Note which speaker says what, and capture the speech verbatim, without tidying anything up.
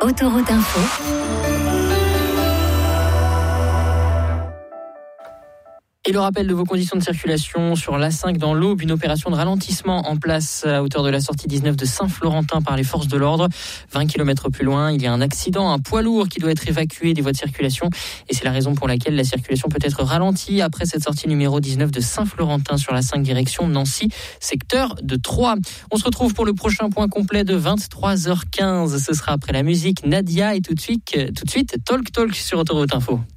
Speaker 1: Autoroute Info.
Speaker 2: Et le rappel de vos conditions de circulation sur l'A cinq dans l'Aube, une opération de ralentissement en place à hauteur de la sortie dix-neuf de Saint-Florentin par les forces de l'ordre. vingt kilomètres plus loin, il y a un accident, un poids lourd qui doit être évacué des voies de circulation. Et c'est la raison pour laquelle la circulation peut être ralentie après cette sortie numéro dix-neuf de Saint-Florentin sur l'A cinq direction Nancy, secteur de Troyes. On se retrouve pour le prochain point complet de vingt-trois heures quinze. Ce sera après la musique Nadia et tout de suite, tout de suite Talk Talk sur Autoroute Info.